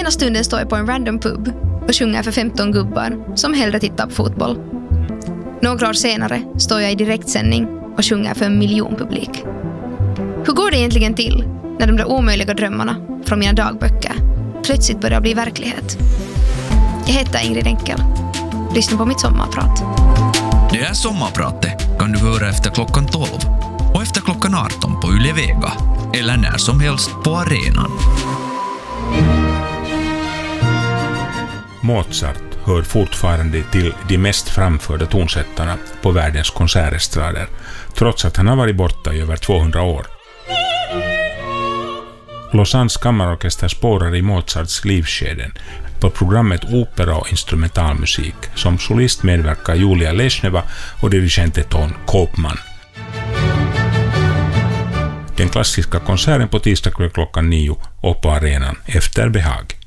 Ena stunden står jag på en random pub och sjunger för 15 gubbar som hellre tittar på fotboll. Några år senare står jag i direktsändning och sjunger för 1 miljon publik. Hur går det egentligen till när de där omöjliga drömmarna från mina dagböcker plötsligt börjar bli verklighet? Jag heter Ingrid Enkel. Lyssna på mitt sommarprat. Det här sommarpratet kan du höra efter klockan 12 och efter klockan 18 på Yle Vega eller när som helst på arenan. Mozart hör fortfarande till de mest framförda tonsättarna på världens konsertestrader, trots att han har varit borta i över 200 år. Lausannes kammarorkester spårar i Mozarts livsskeden. På programmet Opera och instrumentalmusik som solist medverkar Julia Lesneva och dirigenten Ton Koopman. Den klassiska konserten på tisdag klockan 9 och på arenan efter behag.